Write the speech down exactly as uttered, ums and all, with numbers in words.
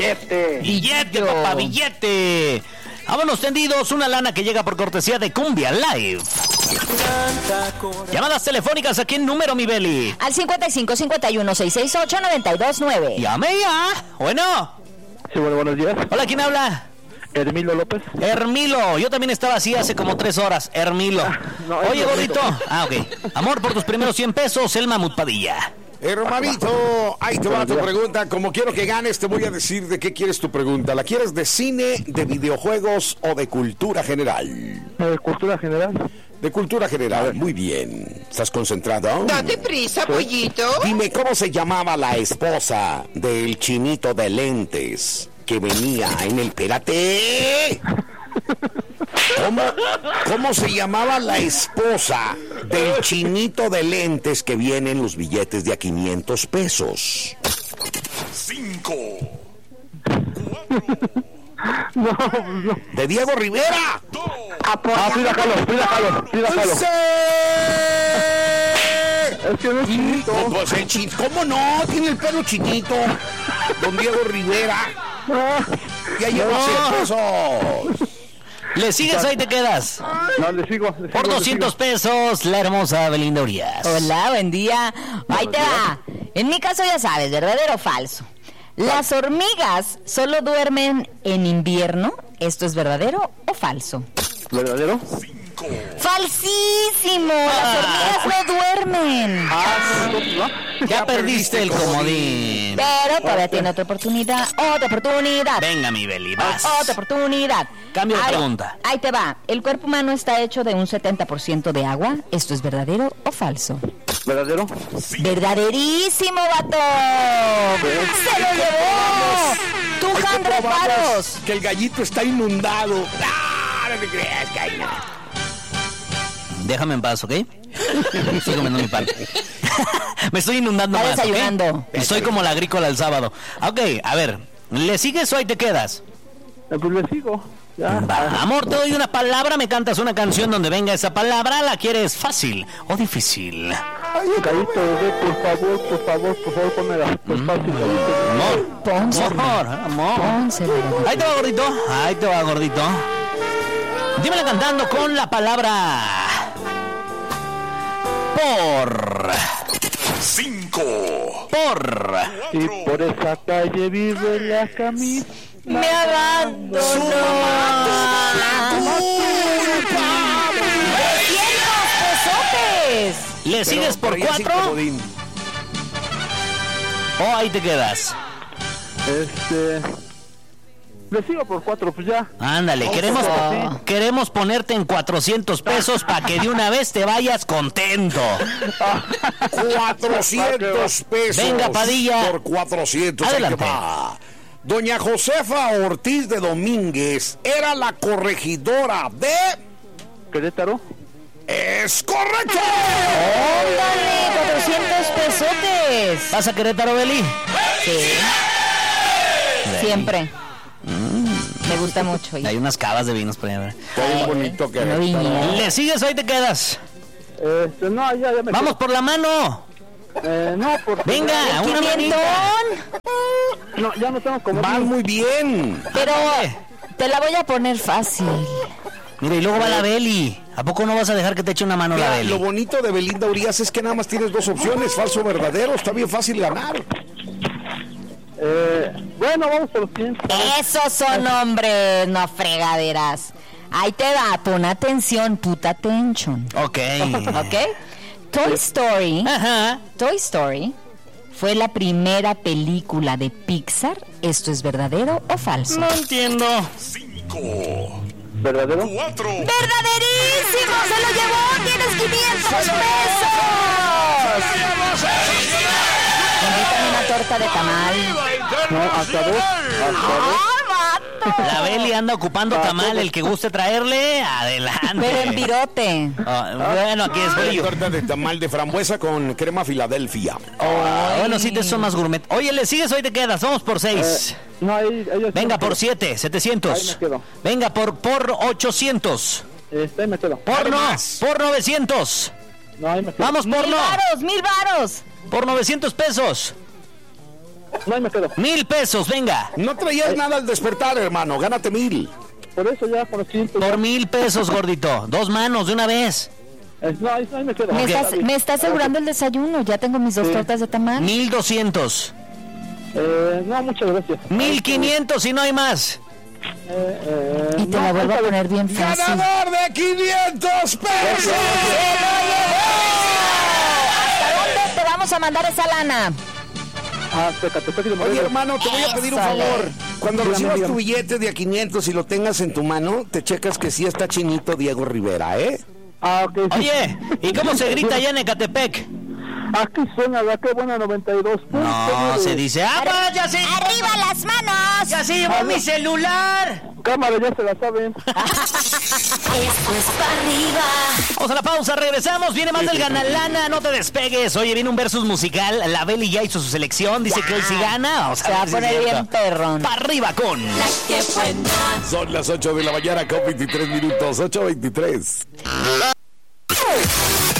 Billete. Billete, papá, billete. Vámonos tendidos, una lana que llega por cortesía de Cumbia Live. Llamadas telefónicas, ¿a quién número, mi Beli? Al cincuenta y cinco, cincuenta y uno, seiscientos sesenta y ocho, noventa y dos nueve. Llame ya. Bueno. Sí, bueno, buenos días. Hola, ¿quién habla? Hermilo López. Hermilo, yo también estaba así hace como tres horas. Hermilo. No, Oye, Hermilo. gordito. Ah, ok. Amor, por tus primeros cien pesos, el Mamut Padilla. Hermanito, ahí te va tu pregunta. Como quiero que ganes, te voy a decir de qué quieres tu pregunta. ¿La quieres de cine, de videojuegos o de cultura general? Eh, cultura general. De cultura general, muy bien. ¿Estás concentrado? Date prisa, pollito. Dime, ¿cómo se llamaba la esposa del chinito de lentes que venía en el... Espérate. ¿Cómo, ¿Cómo se llamaba la esposa del chinito de lentes que viene en los billetes de a quinientos pesos? Cinco. No, no. De Diego Rivera. Ah, Frida Kahlo, Frida Kahlo, Frida Kahlo. ¡Sí! Es que no es chinito. Pues el chin- ¿Cómo no? Tiene el pelo chiquito. Don Diego Rivera. Ya llevó cien pesos. ¿Le sigues o ahí te quedas? No, le sigo. Le Por sigo, le doscientos sigo. pesos, la hermosa Belinda Urias. Hola, buen día. Ahí te va. En mi caso ya sabes, ¿verdadero o falso? Las hormigas solo duermen en invierno. ¿Esto es verdadero o falso? ¿Verdadero? ¡Falsísimo! Las hormigas no duermen. Ya perdiste el comodín. Pero todavía tiene otra oportunidad. Otra oportunidad. Venga, mi Beli, vas. Otra oportunidad. Cambio de Ahí- pregunta. Ahí te va. El cuerpo humano está hecho de un setenta por ciento de agua. ¿Esto es verdadero o falso? ¿Verdadero? ¡Verdaderísimo, vato! ¡Se lo llevó! ¡Tú, Andrés Paros! Que el gallito está inundado. ¡Ah, no te creas, Caina! Déjame en paz, ¿ok? Estoy comiendo mi pan. Me estoy inundando Está más, ¿ok? desayunando. Estoy como la agrícola el sábado. Ok, a ver, ¿le sigues o ahí te quedas? Eh, pues le sigo. Ya. Va, amor, te doy una palabra, me cantas una canción donde venga esa palabra. ¿La quieres fácil o difícil? Ay, Gallito, bebé, por favor, por favor, por favor, ponme la pues fácil, Gallito. Amor, Pónsela. amor, amor. Pónsela. Ahí te va, gordito. Ahí te va, gordito. Dímela cantando con la palabra por. Cinco. Por. Y por esa calle vive la camisa. Me abandonó. ¡doscientos pesotes! ¿Le sigues por Pero ya sin cuatro? comodín. ¿O ahí te quedas? Este. Le sigo por cuatro, pues ya. Ándale, queremos, Oh. queremos ponerte en cuatrocientos pesos para que de una vez te vayas contento. cuatrocientos pesos. Venga, Padilla. Por cuatrocientos. Ahí Adelante. te va. Doña Josefa Ortiz de Domínguez era la corregidora de... Querétaro. ¡Es correcto! ¡Óndale! ¡cuatrocientos pesotes! ¿Vas a Querétaro, Beli? Sí. Siempre. Me gusta mucho. Hay unas cavas de vinos por ahí. a ver. Está bien bonito No Querétaro. vine. ¿Le sigues o ahí te quedas? Este, no, ya, ya me. ¡Vamos por la mano! Eh, no, por. ¡Venga, una manita! No, ya no tengo como. Van muy bien. Pero te la voy a poner fácil. Mira, y luego va la Beli. ¿A poco no vas a dejar que te eche una mano la Mira, Beli? lo bonito de Belinda Urias es que nada más tienes dos opciones, falso o verdadero. Está bien fácil ganar. Eh, bueno, vamos por los quinientos. Esos son hombres, no fregaderas. Ahí te va, pon atención, puta atención. Ok. ¿Ok? Toy Story, Ajá. Toy Story fue la primera película de Pixar. ¿Esto es verdadero o falso? No entiendo. ¿Verdadero? ¡Verdaderísimo! ¡Se lo llevó! ¡Tienes quinientos pesos! Invítame una torta de tamal. No, hasta dos. Hasta dos. ¡Ah, vato! La Beli anda ocupando tamal. El que guste traerle, adelante. Pero en virote. Ah, bueno, aquí es Beli. Torta de tamal de frambuesa con crema Filadelfia. Ah, bueno, sí, te son más gourmet. Oye, ¿le sigues o ahí te quedas? Vamos por seis. No, ahí, ahí Venga, por siete. siete, Ahí setecientos. me quedo. Venga, por, por ochocientos. Este, ahí me quedo. Por no, más. por novecientos. No, ahí me quedo. Vamos por ¡Mil no. varos! ¡Mil varos! Por novecientos pesos. No, ahí me quedo. Mil pesos, venga. No traías nada al despertar, hermano. Gánate mil. Por eso ya, por quinientos. Por mil pesos, gordito. Dos manos de una vez. Eh, no, ahí, ahí me quedo. Me, Ok. estás- me está asegurando el desayuno. Ya tengo mis dos Sí. tortas de tamal. Mil doscientos. Eh, no, muchas gracias. Mil quinientos y no hay más. Eh, eh, Y te no, la vuelvo a ahorita- poner bien fácil. ¡Ganador de quinientos pesos! ¿Hasta dónde te vamos a mandar esa lana? Ah, espérate, espérate, Oye, hermano, te voy a pedir un Ésale. favor. Cuando Dígame, recibas tu dígame. billete de a quinientos y lo tengas en tu mano, te checas que sí está chinito Diego Rivera, ¿eh? Ah, ok. sí. Oye, ¿y cómo se grita allá en Ecatepec? Aquí suena la que buena noventa y dos. No, se dice, ¡ah, pues, ya sé! ¡Arriba las manos! ¡Ya se llevó mi celular! Cámara, ya se la saben. Esto es para arriba. Vamos a la pausa, regresamos, viene más del Ganalana, no te despegues. Oye, viene un versus musical, la Beli ya hizo su selección, dice Ya. que hoy sí gana. Vamos a Se va a ver si es poner bien cierto. perrón. Pa' arriba con... Son las ocho de la mañana con veintitrés minutos, ocho veintitrés.